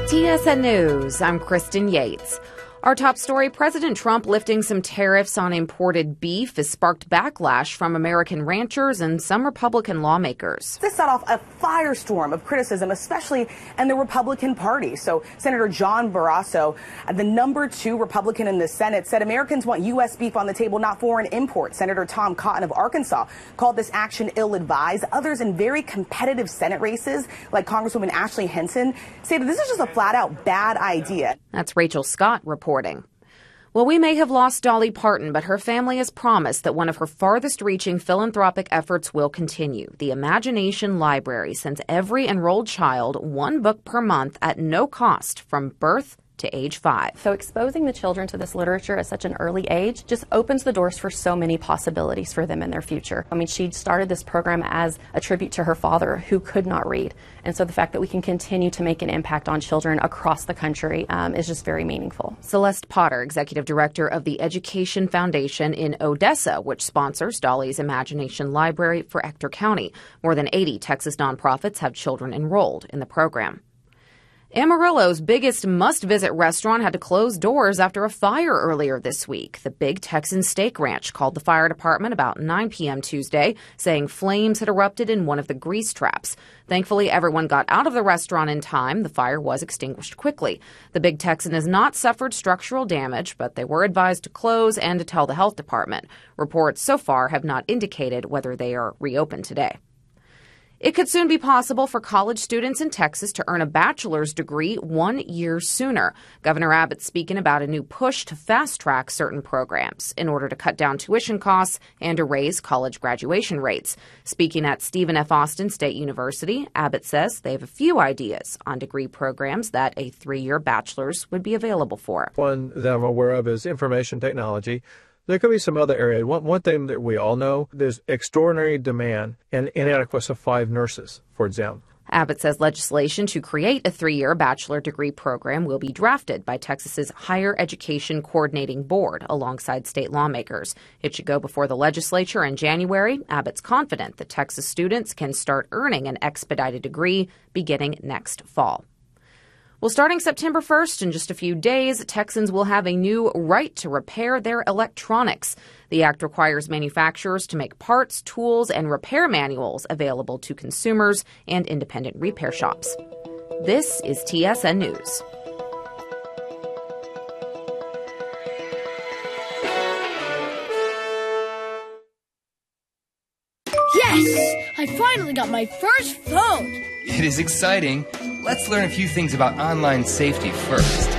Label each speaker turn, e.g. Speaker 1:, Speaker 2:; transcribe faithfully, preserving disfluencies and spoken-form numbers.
Speaker 1: T S N News, I'm Kristen Yates. Our top story, President Trump lifting some tariffs on imported beef has sparked backlash from American ranchers and some Republican lawmakers.
Speaker 2: This set off a firestorm of criticism, especially in the Republican Party. So Senator John Barrasso, the number two Republican in the Senate, said Americans want U S beef on the table, not foreign imports. Senator Tom Cotton of Arkansas called this action ill-advised. Others in very competitive Senate races, like Congresswoman Ashley Henson, say that this is just a flat-out bad idea.
Speaker 1: That's Rachel Scott reporting. Well, we may have lost Dolly Parton, but her family has promised that one of her farthest-reaching philanthropic efforts will continue. The Imagination Library sends every enrolled child one book per month at no cost from birth to age five.
Speaker 3: So exposing the children to this literature at such an early age just opens the doors for so many possibilities for them in their future. I mean, she started this program as a tribute to her father, who could not read. And so the fact that we can continue to make an impact on children across the country um, is just very meaningful.
Speaker 1: Celeste Potter, executive director of the Education Foundation in Odessa, which sponsors Dolly's Imagination Library for Ector County. More than eighty Texas nonprofits have children enrolled in the program. Amarillo's biggest must-visit restaurant had to close doors after a fire earlier this week. The Big Texan Steak Ranch called the fire department about nine p.m. Tuesday, saying flames had erupted in one of the grease traps. Thankfully, everyone got out of the restaurant in time. The fire was extinguished quickly. The Big Texan has not suffered structural damage, but they were advised to close and to tell the health department. Reports so far have not indicated whether they are reopened today. It could soon be possible for college students in Texas to earn a bachelor's degree one year sooner. Governor Abbott's speaking about a new push to fast-track certain programs in order to cut down tuition costs and to raise college graduation rates. Speaking at Stephen F. Austin State University, Abbott says they have a few ideas on degree programs that a three-year bachelor's would be available for.
Speaker 4: One that I'm aware of is information technology. There could be some other areas. One, one thing that we all know, there's extraordinary demand and inadequate supply of nurses, for example.
Speaker 1: Abbott says legislation to create a three-year bachelor degree program will be drafted by Texas's Higher Education Coordinating Board alongside state lawmakers. It should go before the legislature in January. Abbott's confident that Texas students can start earning an expedited degree beginning next fall. Well, starting September first, in just a few days, Texans will have a new right to repair their electronics. The act requires manufacturers to make parts, tools, and repair manuals available to consumers and independent repair shops. This is T S N News.
Speaker 5: Yes! I finally got my first phone!
Speaker 6: It is exciting. Let's learn a few things about online safety first.